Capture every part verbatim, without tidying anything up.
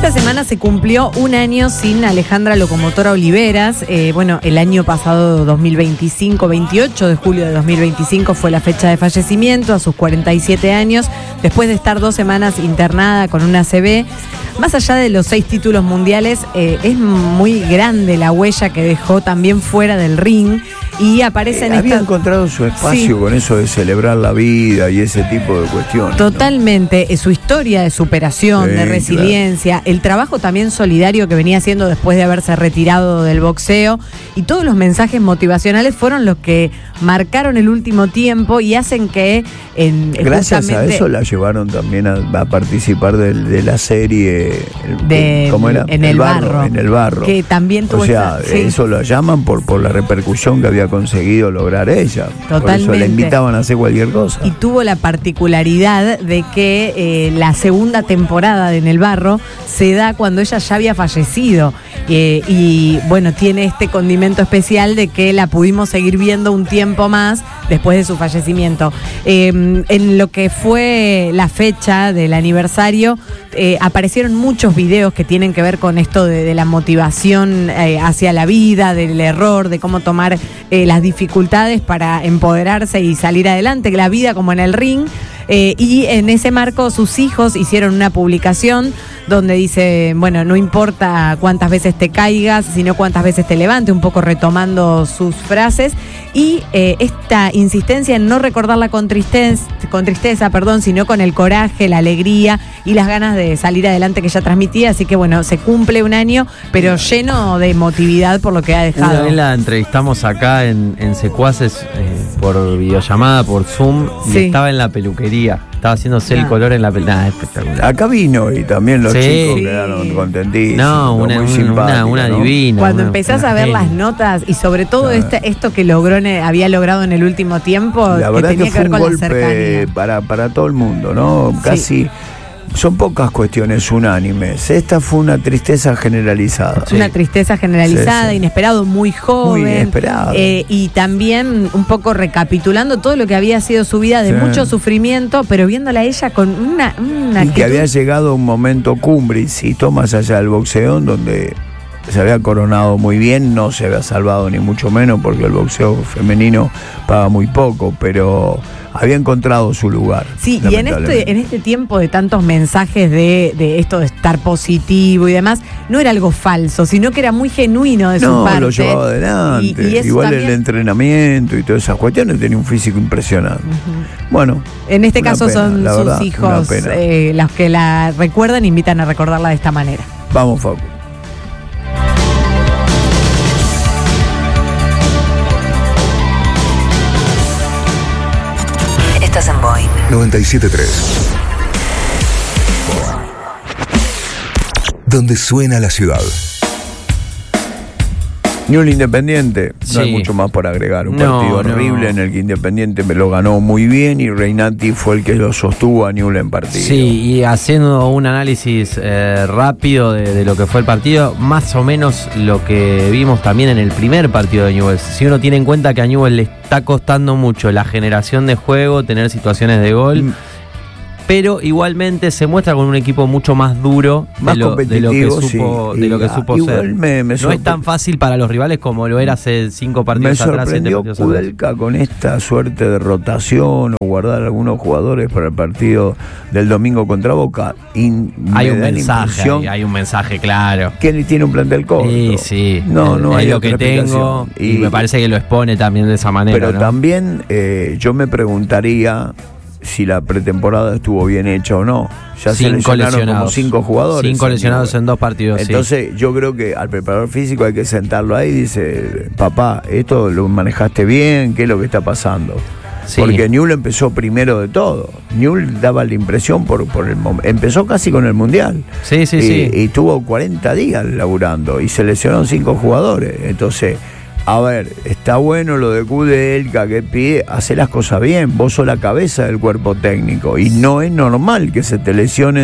Esta semana se cumplió un año sin Alejandra Locomotora Oliveras. Eh, bueno, el año pasado, dos mil veinticinco, veintiocho de julio de dos mil veinticinco, fue la fecha de fallecimiento a sus cuarenta y siete años, después de estar dos semanas internada con una A C V. Más allá de los seis títulos mundiales, eh, es muy grande la huella que dejó también fuera del ring. Y aparece en eh, Había esta... encontrado su espacio Sí. con eso de celebrar la vida y ese tipo de cuestiones. Totalmente, ¿no? Su historia de superación, Sí, de resiliencia, claro. El trabajo también solidario que venía haciendo después de haberse retirado del boxeo, y todos los mensajes motivacionales fueron los que marcaron el último tiempo y hacen que en, gracias justamente, a eso la llevaron también a, a participar de, de la serie de, ¿cómo era? En el, el barro, barro, en el barro, que también tuvo o sea, esta, sí. Eso lo llaman por, por la repercusión que había conseguido lograr ella. Totalmente. Por eso la invitaban a hacer cualquier cosa. Y tuvo la particularidad de que eh, la segunda temporada de En el Barro se da cuando ella ya había fallecido. Eh, y bueno, tiene este condimento especial de que la pudimos seguir viendo un tiempo más después de su fallecimiento. Eh, en lo que fue la fecha del aniversario, eh, aparecieron muchos videos que tienen que ver con esto de, de la motivación eh, hacia la vida, del error, de cómo tomar eh, las dificultades para empoderarse y salir adelante, la vida como en el ring. Eh, y en ese marco sus hijos hicieron una publicación donde dice, bueno, no importa cuántas veces te caigas, sino cuántas veces te levantes, un poco retomando sus frases. Y eh, esta insistencia en no recordarla con tristeza, con tristeza, perdón, sino con el coraje, la alegría y las ganas de salir adelante que ella transmitía. Así que bueno, se cumple un año, pero lleno de emotividad por lo que ha dejado. Una vez la entrevistamos acá en, en Secuaces eh, por videollamada, por Zoom, Sí. y estaba en la peluquería. Estaba haciéndose Ah. el color en la peluquería. Espectacular. Acá vino y también los Sí. chicos quedaron contentísimos. No, una, muy una, simpática, una ¿no? divina. Cuando una- empezás una a ver genia. las notas y sobre todo Claro. este, esto que logró en el- había logrado en el último tiempo, La que verdad tenía que que, fue ver un con la golpe cercanía. para, para todo el mundo, ¿no? Sí. Casi son pocas cuestiones unánimes. Esta fue una tristeza generalizada. Sí. Una tristeza generalizada, Sí, sí. inesperado, muy joven. Muy inesperado. Eh, y también un poco recapitulando todo lo que había sido su vida de Sí. mucho sufrimiento, pero viéndola a ella con una, una Y que actitud- había llegado a un momento cumbre, insisto, más allá del boxeo, en donde se había coronado muy bien, no se había salvado ni mucho menos, porque el boxeo femenino paga muy poco, pero había encontrado su lugar. Sí, y en lamentablemente. este, en este tiempo de tantos mensajes de, de esto de estar positivo y demás, no era algo falso, sino que era muy genuino de su No, parte. lo llevaba adelante. Y- y eso Igual también- el entrenamiento y todas esas cuestiones, tenía un físico impresionante. Bueno, En este una caso pena, son la sus verdad, una hijos pena. eh, los que la recuerdan e invitan a recordarla de esta manera. vamos, Facu. Estás en Boeing. noventa y siete punto tres. Donde suena la ciudad. Newell's Independiente, no Sí. hay mucho más por agregar. Un No, partido no. horrible en el que Independiente me lo ganó muy bien y Reinati fue el que lo sostuvo a Newell's en partido. Sí, y haciendo un análisis eh, rápido de, de lo que fue el partido, más o menos lo que vimos también en el primer partido de Newell's. Si uno tiene en cuenta que a Newell's le está costando mucho la generación de juego, tener situaciones de gol, Mm. pero igualmente se muestra con un equipo mucho más duro Más de, lo, de lo que competitivo, supo, sí. de lo que Y, supo ah, igual ser. me- me no es sorpre- tan fácil para los rivales como lo era hace cinco Me partidos atrás. siete sorprendió partidos atrás. Kudelka con esta suerte de rotación o guardar algunos jugadores para el partido del domingo contra Boca. Y Hay me un da la mensaje, impresión ahí, hay un mensaje claro. que él tiene un plantel corto. Sí, sí. No, no es hay lo otra que tengo explicación. y, me parece que lo expone también de esa manera. Pero ¿no? también eh, yo me preguntaría si la pretemporada estuvo bien hecha o no. Ya se Cinco lesionaron como lesionados. cinco jugadores. Cinco lesionados en dos partidos. Entonces yo creo que al preparador físico hay que sentarlo ahí y dice, papá, esto lo manejaste bien, ¿qué es lo que está pasando? Sí. Porque Newell's empezó primero de todo. Newell's daba la impresión por, por el momento. Empezó casi con el Mundial. Sí, sí, y, sí. y tuvo cuarenta días laburando y se lesionaron cinco jugadores. Entonces, a ver, está bueno lo de Kudelka que pide, hacer las cosas bien. Vos sos la cabeza del cuerpo técnico y no es normal que se te lesionen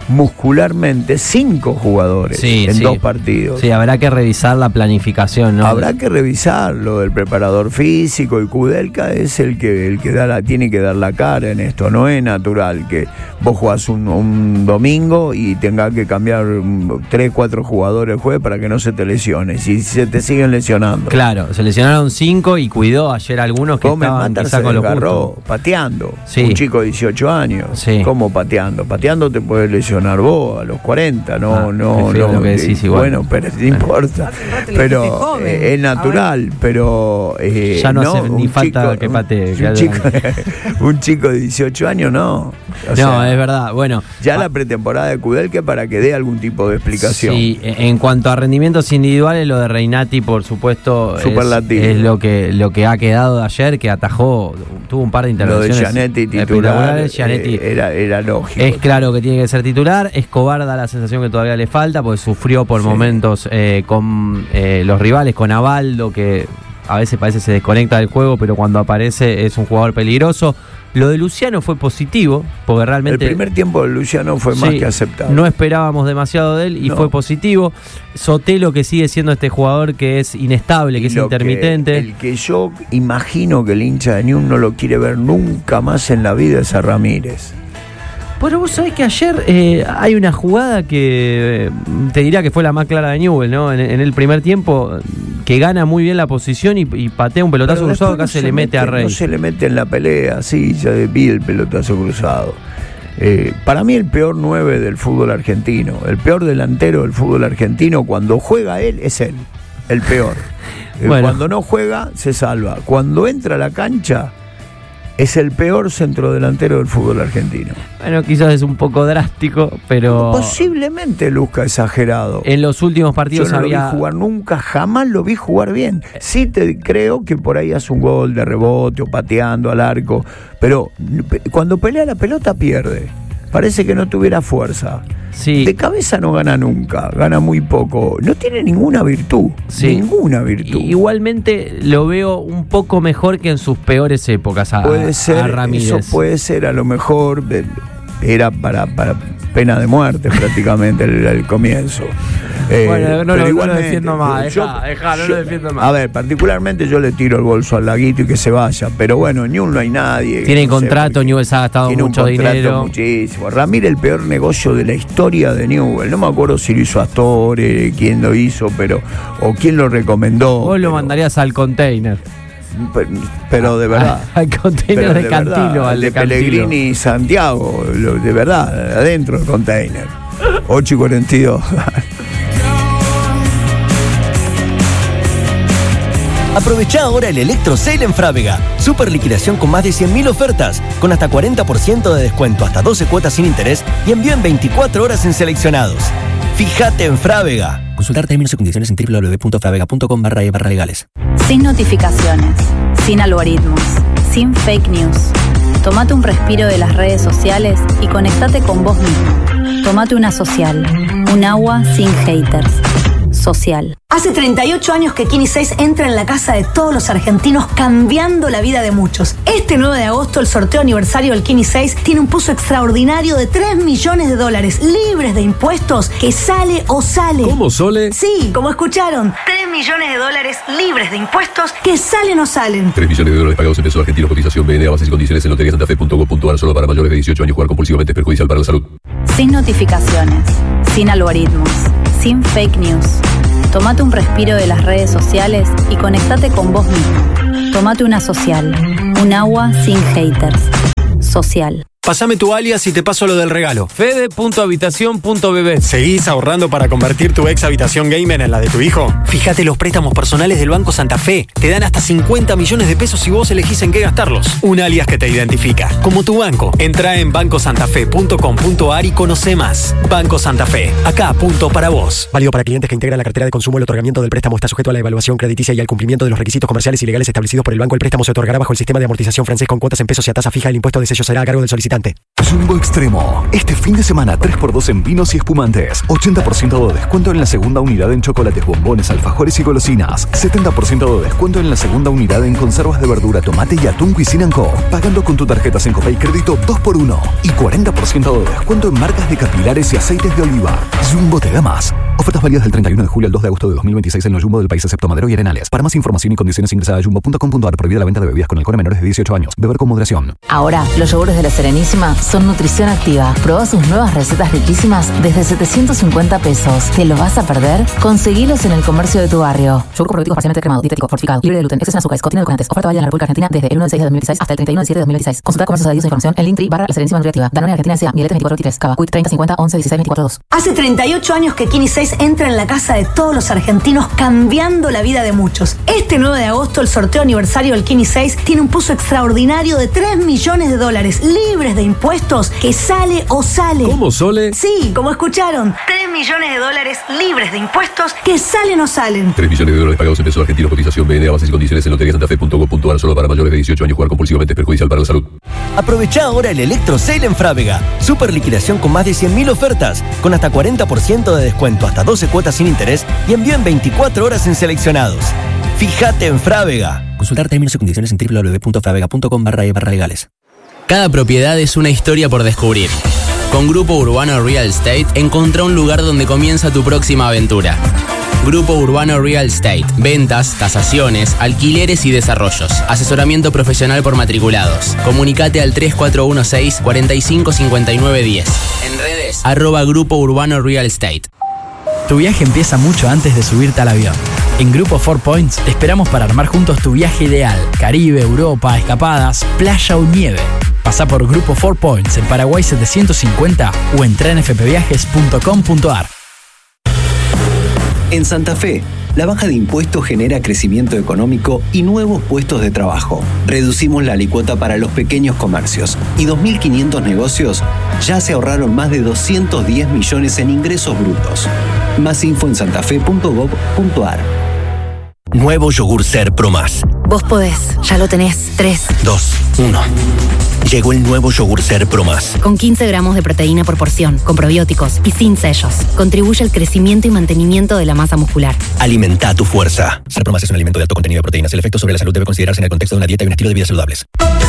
muscularmente cinco jugadores Sí, en sí. dos partidos. Sí, habrá que revisar la planificación, ¿no? Habrá que revisar lo del preparador físico, y Kudelka es el que el que da la, tiene que dar la cara en esto. No es natural que vos jugás un, un domingo y tengas que cambiar tres, cuatro jugadores el jueves para que no se te lesione. Si se te siguen lesionando. Claro, se lesionaron cinco y cuidó ayer algunos que Gómez estaban Matar quizá se con los desgarró justos. pateando. Sí. Un chico de dieciocho años. Sí. ¿Cómo pateando? Pateando te puedes lesionar vos a los cuarenta. No, Ah, no, es feo no. lo que decís eh, igual. Bueno, pero no importa. Hace un rato lo dijiste Pero joven. eh, es natural, pero eh, Ya no hace ni un falta que patee, Un, que un, chico, un chico de dieciocho años no. O No, sea, es verdad. Bueno, ya ah, la pretemporada de Kudelka para que dé algún tipo de explicación. sí, en cuanto a rendimientos individuales, lo de Reinati, por supuesto, es, Superlativo. es lo que lo que ha quedado de ayer, que atajó, tuvo un par de Lo de intervenciones Gianetti titular espectaculares. Gianetti eh, era, era lógico. es claro que tiene que ser titular. Escobar da la sensación que todavía le falta, porque sufrió por Sí. momentos eh, con eh, los rivales, con Abaldo, que a veces parece se desconecta del juego, pero cuando aparece es un jugador peligroso. Lo de Luciano fue positivo, porque El realmente primer tiempo de Luciano fue más sí, que aceptable. no esperábamos demasiado de él y No. fue positivo. Sotelo, que sigue siendo este jugador que es inestable, que Y es lo intermitente. el que yo imagino que el hincha de Newell's no lo quiere ver nunca más en la vida es a Ramírez. Pero vos sabés que ayer eh, hay una jugada que eh, te diría que fue la más clara de Newell's, ¿no? En, en el primer tiempo, que gana muy bien la posición y, y patea un pelotazo Pero cruzado, después acá no se le mete a Rey. No se le mete en la pelea, sí, ya vi el pelotazo cruzado. Eh, para mí el peor nueve del fútbol argentino, el peor delantero del fútbol argentino, cuando juega él, es él, el peor. Eh, Bueno. Cuando no juega, se salva. Cuando entra a la cancha, es el peor centrodelantero del fútbol argentino. Bueno, quizás es un poco drástico, pero Posiblemente luzca exagerado. en los últimos Yo partidos no había... lo vi jugar nunca, jamás lo vi jugar bien. Sí te creo que por ahí hace un gol de rebote o pateando al arco, pero pe- cuando pelea la pelota pierde. Parece que no tuviera fuerza. Sí. De cabeza no gana nunca, gana muy poco. No tiene ninguna virtud, Sí. ninguna virtud. Igualmente lo veo un poco mejor que en sus peores épocas a, Puede a ser, Ramírez. eso puede ser, a lo mejor de- era para, para pena de muerte prácticamente el, el comienzo. Eh, Bueno, no lo- pero no lo igualmente, defiendo más, yo- dejá, dejá, no yo- lo defiendo más. A ver, particularmente yo le tiro el bolso al Laguito y que se vaya, pero bueno, en Newell's no hay nadie. Tiene no sé, contrato, porque Newell's ha gastado tiene mucho un contrato dinero. muchísimo. Ramírez, el peor negocio de la historia de Newell's. No me acuerdo si lo hizo Astore, quién lo hizo, pero o quién lo recomendó. Vos lo pero- mandarías al container. pero, pero de verdad. Al container Pero de, Cantilo, verdad, al de de Cantilo. Pellegrini y Santiago, lo- de verdad, adentro del container. ocho y cuarenta y dos. Aprovechá ahora el Electro Sale en Frávega. Super liquidación con más de cien mil ofertas, con hasta cuarenta por ciento de descuento, hasta doce cuotas sin interés y envío en veinticuatro horas en seleccionados. Fíjate en Frávega. Consultar términos y condiciones en doble u doble u doble u punto fravega punto com barra e barra legales. Sin notificaciones, sin algoritmos, sin fake news. Tómate un respiro de las redes sociales y conectate con vos mismo. Tómate una social, un agua sin haters. Social. Hace treinta y ocho años que Kini seis entra en la casa de todos los argentinos, cambiando la vida de muchos. Este nueve de agosto, el sorteo aniversario del Kini seis tiene un puzo extraordinario de tres millones de dólares, libres de impuestos, que sale o sale. ¿Cómo, Sole? Sí, como escucharon, tres millones de dólares libres de impuestos, que salen o salen. tres millones de dólares pagados en pesos argentinos. Cotización B N A. Bases y condiciones en lotería santa fe punto com punto ar. Solo para mayores de dieciocho años. Jugar compulsivamente es perjudicial para la salud. Sin notificaciones, sin algoritmos, sin fake news. Tómate un respiro de las redes sociales y conectate con vos mismo. Tómate una social, un agua sin haters. Social. Pásame tu alias y te paso lo del regalo. Fede punto habitación punto b b. ¿Seguís ahorrando para convertir tu ex habitación gamer en la de tu hijo? Fíjate los préstamos personales del Banco Santa Fe. Te dan hasta cincuenta millones de pesos si vos elegís en qué gastarlos. Un alias que te identifica, como tu banco. Entrá en banco santa fe punto com punto ar y conoce más. Banco Santa Fe, acá punto para vos. Válido para clientes que integran la cartera de consumo. El otorgamiento del préstamo está sujeto a la evaluación crediticia y al cumplimiento de los requisitos comerciales y legales establecidos por el banco. El préstamo se otorgará bajo el sistema de amortización francés con cuotas en pesos y a tasa fija. El impuesto de sello será a cargo del solicitante. visitante. Jumbo Extremo. Este fin de semana tres por dos en vinos y espumantes. ochenta por ciento de descuento en la segunda unidad en chocolates, bombones, alfajores y golosinas. setenta por ciento de descuento en la segunda unidad en conservas de verdura, tomate y atún Cuisine and Co. Pagando con tu tarjeta Sencopay Crédito dos por uno. Y cuarenta por ciento de descuento en marcas de capilares y aceites de oliva. Jumbo te da más. Ofertas válidas del treinta y uno de julio al dos de agosto de dos mil veintiséis en los Jumbo del país excepto Madero y Arenales. Para más información y condiciones ingresa a jumbo punto com punto ar. Prohibida la venta de bebidas con alcohol a menores de dieciocho años. Beber con moderación. Ahora, los yogures de La Serenísima son nutrición activa. Proba sus nuevas recetas riquísimas desde setecientos cincuenta pesos. ¿Te lo vas a perder? Conseguilos en el comercio de tu barrio. Yogur probiótico parcialmente cremado, dietético, fortificado, libre de gluten, exceso en azúcares, contiene edulcorantes. Oferta válida en la República Argentina desde el uno de seis de dos mil veintiséis hasta el treinta y uno de siete de dos mil veintiséis. Consulta comercios adheridos e información en Linktree barra La Serenísima Nutriactiva. Danone Argentina S A, Mieletes veinticuatro veintitrés, Cava, Quick treinta cincuenta once dieciséis veinticuatro dos. Hace treinta y ocho años que Kini seis entra en la casa de todos los argentinos, cambiando la vida de muchos. Este nueve de agosto, el sorteo aniversario del Kini seis tiene un puzo extraordinario de tres millones de dólares libres de impuestos que sale o sale. ¿Cómo, Sole? Sí, como escucharon, tres millones de dólares libres de impuestos que salen o salen. tres millones de dólares pagados en pesos argentinos. Cotización B N A, bases y condiciones en lotería santa fe punto gov punto ar. Solo para mayores de dieciocho años. Jugar compulsivamente es perjudicial para la salud. Aprovecha ahora el Electro Sale en Frávega. Super liquidación con más de cien mil ofertas, con hasta cuarenta por ciento de descuento, hasta doce cuotas sin interés y envío en veinticuatro horas en seleccionados. Fíjate en Frávega. Consultar términos y condiciones en doble u doble u doble u punto fravega punto com barra e barra legales. Cada propiedad es una historia por descubrir. Con Grupo Urbano Real Estate, encontrá un lugar donde comienza tu próxima aventura. Grupo Urbano Real Estate. Ventas, tasaciones, alquileres y desarrollos. Asesoramiento profesional por matriculados. Comunicate al tres cuatro uno seis, cuatro cinco cinco nueve uno cero. En redes, arroba Grupo Urbano Real Estate. Tu viaje empieza mucho antes de subirte al avión. En Grupo Four Points te esperamos para armar juntos tu viaje ideal. Caribe, Europa, escapadas, playa o nieve. Pasá por Grupo Four Points en Paraguay setecientos cincuenta o en tren f p viajes punto com punto ar. En Santa Fe, la baja de impuestos genera crecimiento económico y nuevos puestos de trabajo. Reducimos la alícuota para los pequeños comercios y dos mil quinientos negocios ya se ahorraron más de doscientos diez millones en ingresos brutos. Más info en santafe punto gov punto ar. Nuevo yogur Ser Pro Más. Vos podés, ya lo tenés. tres, dos, uno. Llegó el nuevo yogur Ser Pro Más. Con quince gramos de proteína por porción, con probióticos y sin sellos. Contribuye al crecimiento y mantenimiento de la masa muscular. Alimenta tu fuerza. Ser Pro Más es un alimento de alto contenido de proteínas. El efecto sobre la salud debe considerarse en el contexto de una dieta y un estilo de vida saludables.